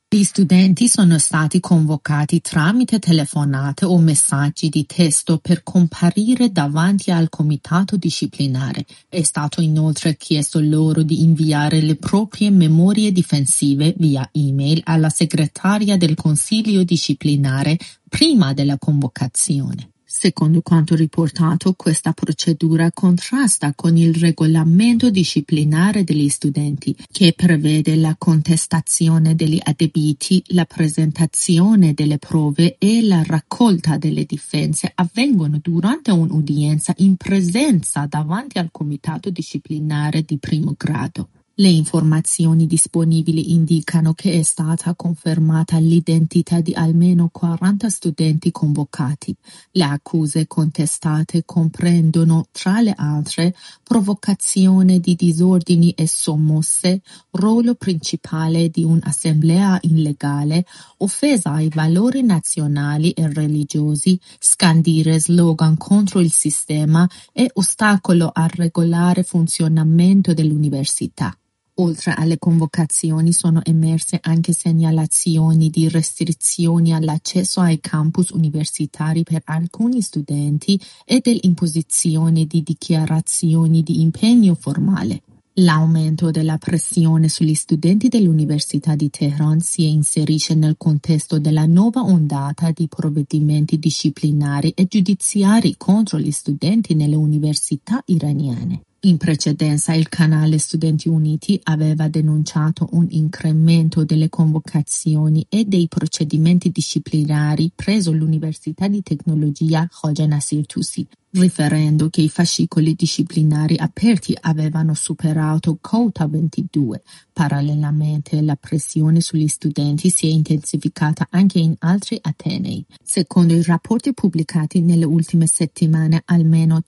Gli studenti sono stati convocati tramite telefonate o messaggi di testo per comparire davanti al comitato disciplinare. È stato inoltre chiesto loro di inviare le proprie memorie difensive via email alla segretaria del consiglio disciplinare prima della convocazione. Secondo quanto riportato, questa procedura contrasta con il regolamento disciplinare degli studenti, che prevede la contestazione degli adebiti, la presentazione delle prove e la raccolta delle difese avvengono durante un'udienza in presenza davanti al comitato disciplinare di primo grado. Le informazioni disponibili indicano che è stata confermata l'identità di almeno 40 studenti convocati. Le accuse contestate comprendono, tra le altre, provocazione di disordini e sommosse, ruolo principale di un'assemblea illegale, offesa ai valori nazionali e religiosi, scandire slogan contro il sistema e ostacolo al regolare funzionamento dell'università. Oltre alle convocazioni sono emerse anche segnalazioni di restrizioni all'accesso ai campus universitari per alcuni studenti e dell'imposizione di dichiarazioni di impegno formale. L'aumento della pressione sugli studenti dell'Università di Teheran si inserisce nel contesto della nuova ondata di provvedimenti disciplinari e giudiziari contro gli studenti nelle università iraniane. In precedenza il canale Studenti Uniti aveva denunciato un incremento delle convocazioni e dei procedimenti disciplinari presso l'Università di Tecnologia Khaja Nasir Tusi, riferendo che i fascicoli disciplinari aperti avevano superato quota 22. Parallelamente, la pressione sugli studenti si è intensificata anche in altri atenei. Secondo i rapporti pubblicati nelle ultime settimane, almeno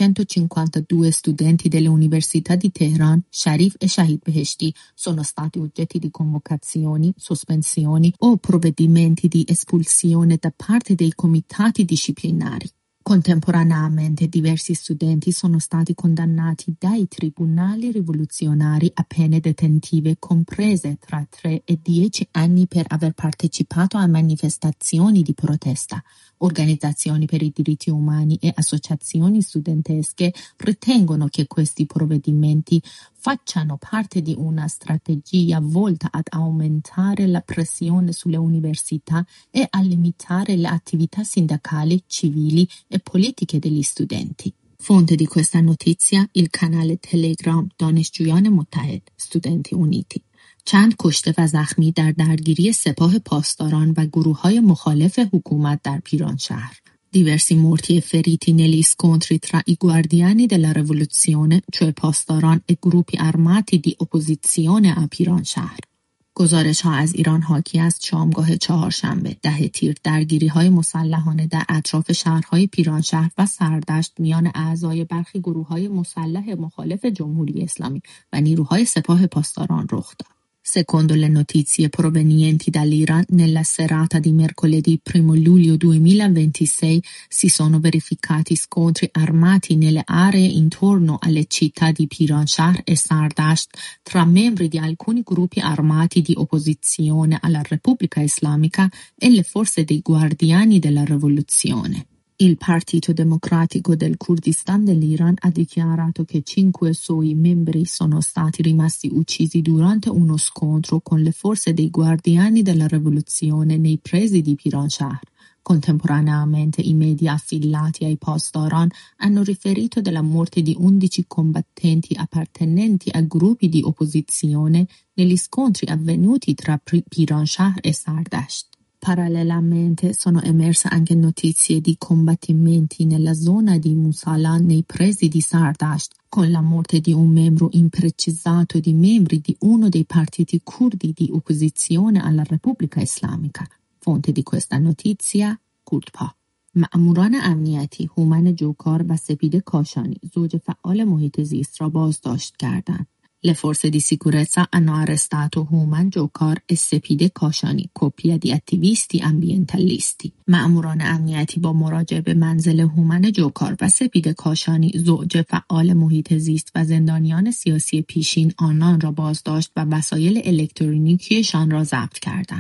352 studenti delle università di Teheran, Sharif e Shahid Beheshti sono stati oggetti di convocazioni, sospensioni o provvedimenti di espulsione da parte dei comitati disciplinari. Contemporaneamente diversi studenti sono stati condannati dai tribunali rivoluzionari a pene detentive comprese tra 3 e 10 anni per aver partecipato a manifestazioni di protesta. Organizzazioni per i diritti umani e associazioni studentesche ritengono che questi provvedimenti facciano parte di una strategia volta ad aumentare la pressione sulle università e a limitare le attività sindacali, civili e politiche degli studenti. Fonte di questa notizia il canale Telegram دانشجویان متحد Studenti Uniti. چند کشته و زخمی در درگیری سپاه پاسداران و گروه‌های مخالف حکومت در پیرانشهر. Diversi morti e feriti negli scontri tra i guardiani della rivoluzione, cioè پاسداران e gruppi armati di opposizione a پیرانشهر. گزارش‌ها از ایران حاکی از شامگاه چهارشنبه 10 تیر درگیری‌های مسلحانه در اطراف شهرهای پیرانشهر و سردشت میان اعضای برخی گروه‌های مسلح مخالف جمهوری اسلامی و نیروهای سپاه پاسداران رخ داد. Secondo le notizie provenienti dall'Iran, nella serata di mercoledì 1 luglio 2026 si sono verificati scontri armati nelle aree intorno alle città di Piranshah e Sardasht tra membri di alcuni gruppi armati di opposizione alla Repubblica Islamica e le forze dei guardiani della rivoluzione. Il Partito Democratico del Kurdistan dell'Iran ha dichiarato che 5 suoi membri sono stati rimasti uccisi durante uno scontro con le forze dei guardiani della rivoluzione nei pressi di Piranshah. Contemporaneamente i media affiliati ai Pasdaran hanno riferito della morte di 11 combattenti appartenenti a gruppi di opposizione negli scontri avvenuti tra Piranshah e Sardasht. Parallelamente sono emerse anche notizie di combattimenti nella zona di Musala nei pressi di Sardasht, con la morte di un membro imprecisato di membri di uno dei partiti curdi di opposizione alla Repubblica Islamica. Fonte di questa notizia کردپا. مأموران امنیتی هومن جوکار و سپید کاشانی زوج فعال محیط زیست را بازداشت کردند. Le forze di sicurezza hanno arrestato Houman Jokar e Sepide Kashani, coppia di attivisti ambientalisti. مأموران امنیتی با مراجعه به منزل هومن جوکار و سپید کاشانی زوج فعال محیط زیست و زندانیان سیاسی پیشین آنان را بازداشت و وسایل الکترونیکیشان را ضبط کردند.